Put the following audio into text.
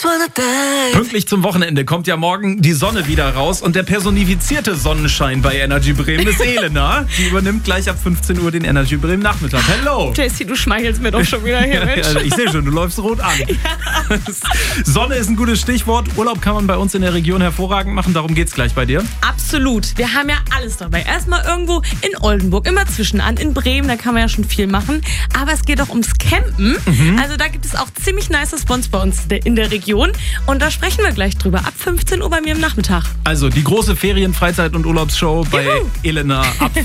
Pünktlich zum Wochenende kommt ja morgen die Sonne wieder raus und der personifizierte Sonnenschein bei Energy Bremen ist Elena. Die übernimmt gleich ab 15 Uhr den Energy Bremen Nachmittag. Hello! Jessie, du schmeichelst mir doch schon wieder hier, Mensch. Ja, ich sehe schon, du läufst rot an. Ja. Sonne ist ein gutes Stichwort. Urlaub kann man bei uns in der Region hervorragend machen. Darum geht's gleich bei dir. Absolut. Wir haben ja alles dabei. Erstmal irgendwo in Oldenburg, immer zwischenan. In Bremen, da kann man ja schon viel machen. Aber es geht auch ums Campen. Also da gibt es auch ziemlich nice Spots bei uns in der Region. Und da sprechen wir gleich drüber. Ab 15 Uhr bei mir am Nachmittag. Also die große Ferien-, Freizeit- und Urlaubsshow bei Elena ab